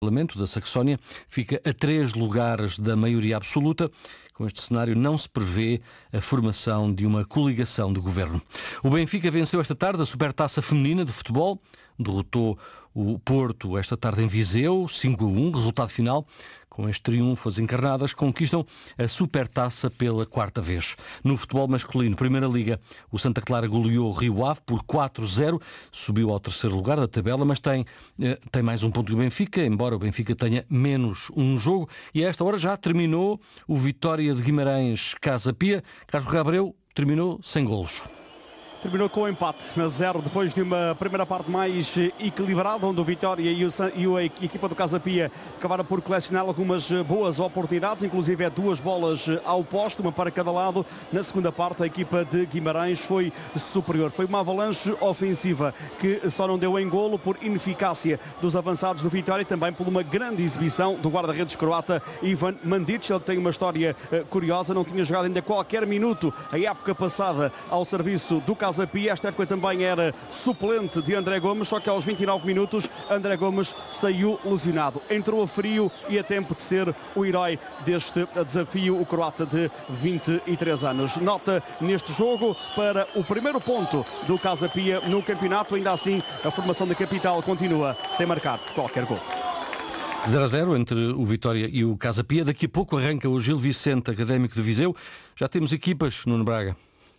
Parlamento da Saxónia fica a 3 lugares da maioria absoluta. Com este cenário não se prevê a formação de uma coligação de governo. O Benfica venceu esta tarde a Supertaça Feminina de Futebol. Derrotou o Porto esta tarde em Viseu, 5-1, resultado final. Com este triunfo, as encarnadas conquistam a Supertaça pela 4ª vez. No futebol masculino, Primeira Liga, o Santa Clara goleou o Rio Ave por 4-0, subiu ao 3º lugar da tabela, mas tem mais um ponto que o Benfica, embora o Benfica tenha menos um jogo. E a esta hora já terminou o Vitória de Guimarães Casa Pia. Carlos Gabriel terminou sem golos. Terminou com o empate a 0 depois de uma primeira parte mais equilibrada, onde o Vitória e a equipa do Casa Pia acabaram por colecionar algumas boas oportunidades, inclusive 2 bolas ao poste, uma para cada lado. Na segunda parte a equipa de Guimarães foi superior. Foi uma avalanche ofensiva que só não deu em golo por ineficácia dos avançados do Vitória e também por uma grande exibição do guarda-redes croata Ivan Mandic. Ele tem uma história curiosa, não tinha jogado ainda qualquer minuto a época passada ao serviço do Casa Pia. Esta época também era suplente de André Gomes, só que aos 29 minutos André Gomes saiu lesionado. Entrou a frio e a tempo de ser o herói deste desafio, o croata de 23 anos. Nota neste jogo para o primeiro ponto do Casa Pia no campeonato. Ainda assim, a formação da capital continua sem marcar qualquer gol. 0-0 entre o Vitória e o Casa Pia. Daqui a pouco arranca o Gil Vicente Académico de Viseu. Já temos equipas, Nuno Braga.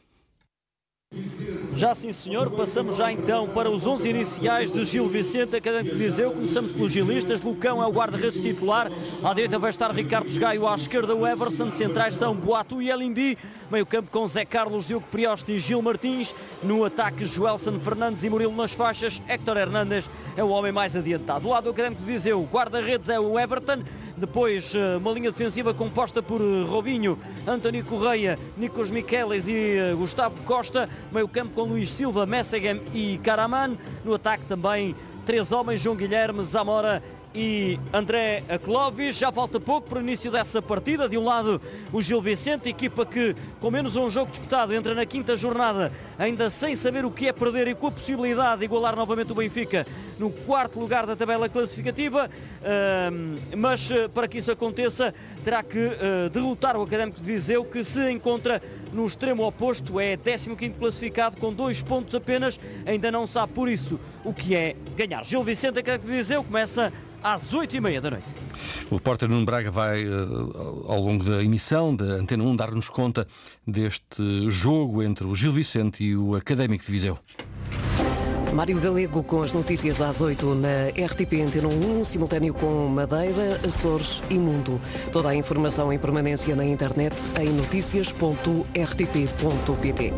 Já sim, senhor. Passamos já então para os 11 iniciais de Gil Vicente Académico de Viseu. Começamos pelos gilistas. Lucão é o guarda-redes titular. À direita vai estar Ricardo Esgaio, à esquerda o Everson. Centrais são Boato e Elimbi. Meio campo com Zé Carlos, Diogo Prioste e Gil Martins. No ataque, Joelson Fernandes e Murilo nas faixas. Héctor Hernández é o homem mais adiantado. Do lado do Académico de Viseu, o guarda-redes é o Everton. Depois, uma linha defensiva composta por Robinho, António Correia, Nikos Miquelis e Gustavo Costa. Meio campo com Luís Silva, Messegem e Karaman. No ataque também 3 homens, João Guilherme, Zamora e André Clovis. Já falta pouco para o início dessa partida. De um lado o Gil Vicente, equipa que com menos um jogo disputado entra na 5ª jornada, ainda sem saber o que é perder e com a possibilidade de igualar novamente o Benfica no 4º lugar da tabela classificativa, mas para que isso aconteça terá que derrotar o Académico de Viseu, que se encontra no extremo oposto, é 15º classificado com 2 pontos apenas, ainda não sabe por isso o que é ganhar. Gil Vicente Académico de Viseu começa às 8h30 da noite. O repórter Nuno Braga vai, ao longo da emissão da Antena 1, dar-nos conta deste jogo entre o Gil Vicente e o Académico de Viseu. Mário Galego com as notícias às 8 na RTP Antena 1, simultâneo com Madeira, Açores e Mundo. Toda a informação em permanência na internet em noticias.rtp.pt.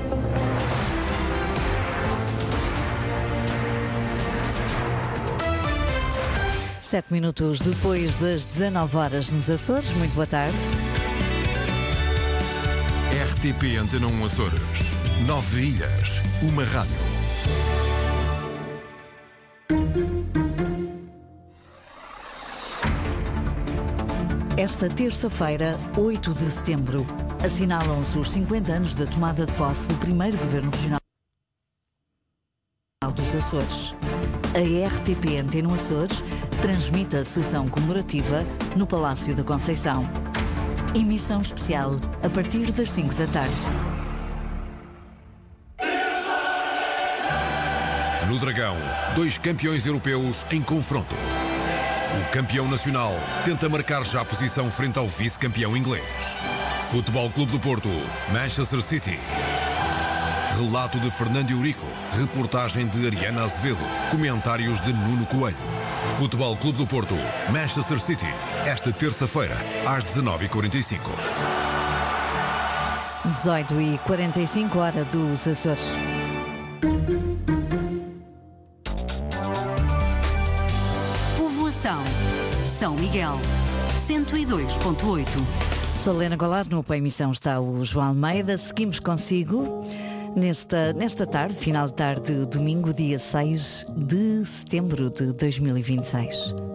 7 minutos depois das 19 horas nos Açores. Muito boa tarde. RTP Antena 1 Açores. 9 ilhas, uma rádio. Esta terça-feira, 8 de setembro, assinalam-se os 50 anos da tomada de posse do primeiro Governo Regional dos Açores. A RTP Antena Açores transmite a sessão comemorativa no Palácio da Conceição. Emissão especial a partir das 5 da tarde. No Dragão, 2 campeões europeus em confronto. O campeão nacional tenta marcar já a posição frente ao vice-campeão inglês. Futebol Clube do Porto, Manchester City. Relato de Fernando Eurico, reportagem de Ariana Azevedo, comentários de Nuno Coelho. Futebol Clube do Porto, Manchester City, esta terça-feira, às 19h45. 18h45, hora dos Açores. Povoação São Miguel, 102.8. Sou Helena Goulart, no Apoio Emissão está o João Almeida. Seguimos consigo nesta tarde, final de tarde, domingo, dia 6 de setembro de 2026.